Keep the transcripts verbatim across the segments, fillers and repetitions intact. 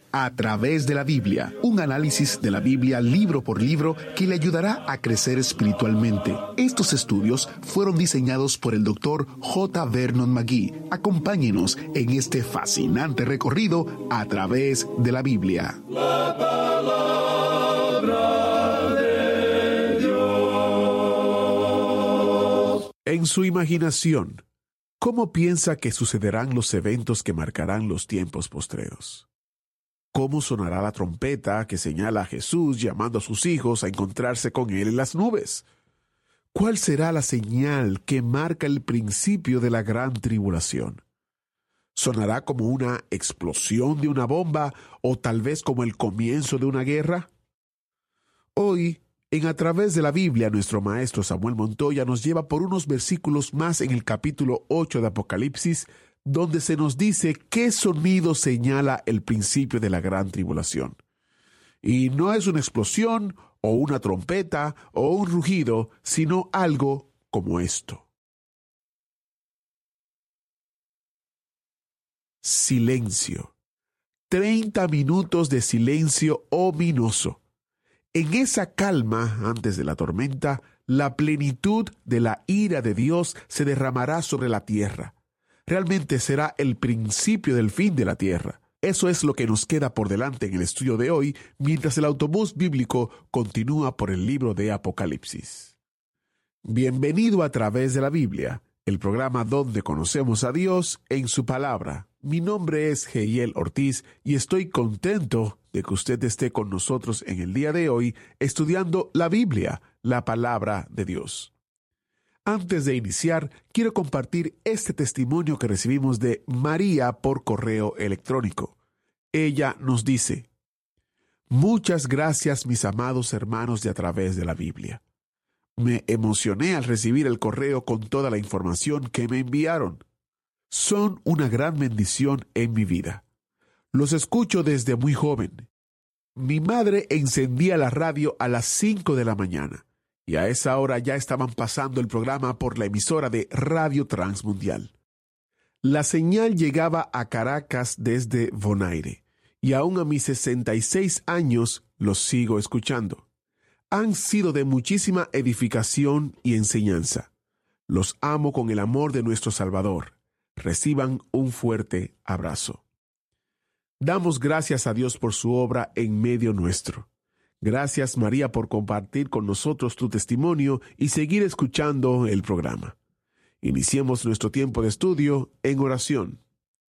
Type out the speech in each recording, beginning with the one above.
A través de la Biblia, un análisis de la Biblia libro por libro que le ayudará a crecer espiritualmente. Estos estudios fueron diseñados por el doctor J. Vernon McGee. Acompáñenos en este fascinante recorrido a través de la Biblia. La palabra de Dios. En su imaginación, ¿cómo piensa que sucederán los eventos que marcarán los tiempos postreros? ¿Cómo sonará la trompeta que señala a Jesús llamando a sus hijos a encontrarse con Él en las nubes? ¿Cuál será la señal que marca el principio de la gran tribulación? ¿Sonará como una explosión de una bomba o tal vez como el comienzo de una guerra? Hoy, en A Través de la Biblia, nuestro maestro Samuel Montoya nos lleva por unos versículos más en el capítulo ocho de Apocalipsis, donde se nos dice qué sonido señala el principio de la gran tribulación. Y no es una explosión o una trompeta o un rugido, sino algo como esto. Silencio. Treinta minutos de silencio ominoso. En esa calma antes de la tormenta, la plenitud de la ira de Dios se derramará sobre la tierra. Realmente será el principio del fin de la tierra. Eso es lo que nos queda por delante en el estudio de hoy, mientras el autobús bíblico continúa por el libro de Apocalipsis. Bienvenido a Través de la Biblia, el programa donde conocemos a Dios en su palabra. Mi nombre es Heiel Ortiz y estoy contento de que usted esté con nosotros en el día de hoy estudiando la Biblia, la palabra de Dios. Antes de iniciar, quiero compartir este testimonio que recibimos de María por correo electrónico. Ella nos dice: muchas gracias, mis amados hermanos de A Través de la Biblia. Me emocioné al recibir el correo con toda la información que me enviaron. Son una gran bendición en mi vida. Los escucho desde muy joven. Mi madre encendía la radio a las cinco de la mañana. Y a esa hora ya estaban pasando el programa por la emisora de Radio Transmundial. La señal llegaba a Caracas desde Bonaire, y aún a mis sesenta y seis años los sigo escuchando. Han sido de muchísima edificación y enseñanza. Los amo con el amor de nuestro Salvador. Reciban un fuerte abrazo. Damos gracias a Dios por su obra en medio nuestro. Gracias, María, por compartir con nosotros tu testimonio y seguir escuchando el programa. Iniciemos nuestro tiempo de estudio en oración.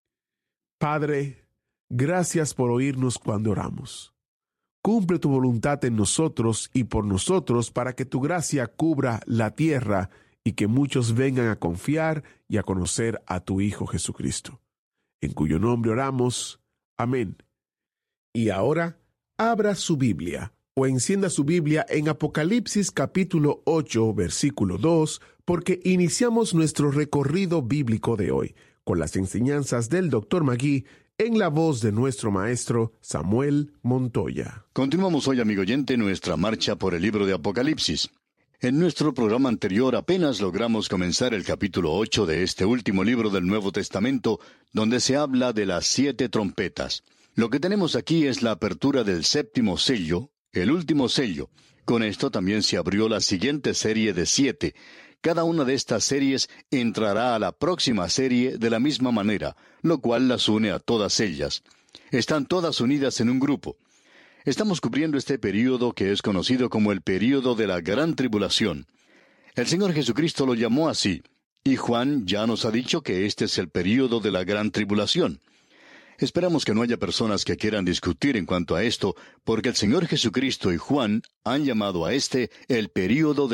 Padre, gracias por oírnos cuando oramos. Cumple tu voluntad en nosotros y por nosotros para que tu gracia cubra la tierra y que muchos vengan a confiar y a conocer a tu Hijo Jesucristo, en cuyo nombre oramos. Amén. Y ahora, abra su Biblia o encienda su Biblia en Apocalipsis capítulo ocho, versículo dos, porque iniciamos nuestro recorrido bíblico de hoy con las enseñanzas del doctor McGee en la voz de nuestro maestro Samuel Montoya. Continuamos hoy, amigo oyente, nuestra marcha por el libro de Apocalipsis. En nuestro programa anterior apenas logramos comenzar el capítulo ocho de este último libro del Nuevo Testamento, donde se habla de las siete trompetas. Lo que tenemos aquí es la apertura del séptimo sello, el último sello. Con esto también se abrió la siguiente serie de siete. Cada una de estas series entrará a la próxima serie de la misma manera, lo cual las une a todas ellas. Están todas unidas en un grupo. Estamos cubriendo este período que es conocido como el período de la Gran Tribulación. El Señor Jesucristo lo llamó así, y Juan ya nos ha dicho que este es el período de la Gran Tribulación. Esperamos que no haya personas que quieran discutir en cuanto a esto, porque el Señor Jesucristo y Juan han llamado a este el período de